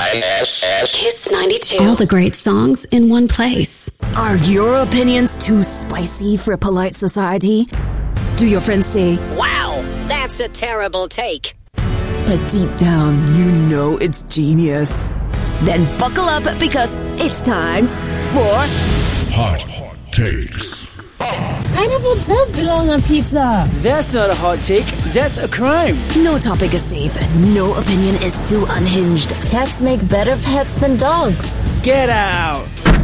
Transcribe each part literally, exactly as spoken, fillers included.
Kiss ninety-two. All the great songs in one place. Are your opinions too spicy for polite society? Do your friends say, "Wow, that's a terrible take"? But deep down, you know it's genius. Then buckle up because it's time for Hot Takes. Pineapple does belong on pizza. That's not a hot take. That's a crime. No topic is safe. No opinion is too unhinged. Cats make better pets than dogs. Get out.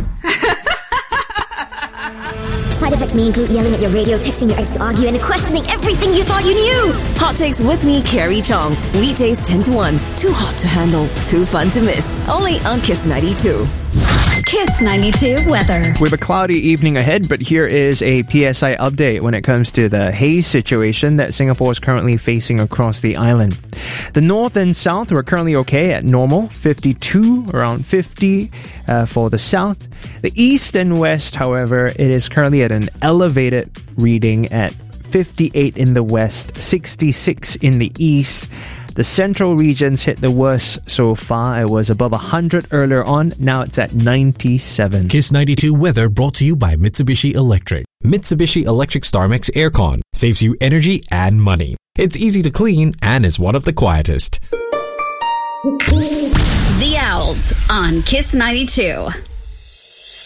Side effects may include yelling at your radio, texting your ex to argue, and questioning everything you thought you knew. Hot Takes with me, Carrie Chong. Weekdays ten to one. Too hot to handle. Too fun to miss. Only on Kiss ninety-two. Kiss ninety-two weather. We have a cloudy evening ahead, but here is a P S I update when it comes to the haze situation that Singapore is currently facing across the island. The north and south are currently okay at normal, fifty-two, around fifty uh, for the south. The east and west, however, it is currently at an elevated reading at fifty-eight in the west, sixty-six in the east. The central regions hit the worst so far. It was above one hundred earlier on. Now it's at ninety-seven. Kiss ninety-two weather brought to you by Mitsubishi Electric. Mitsubishi Electric StarMax Aircon saves you energy and money. It's easy to clean and is one of the quietest. The Owls on Kiss ninety-two.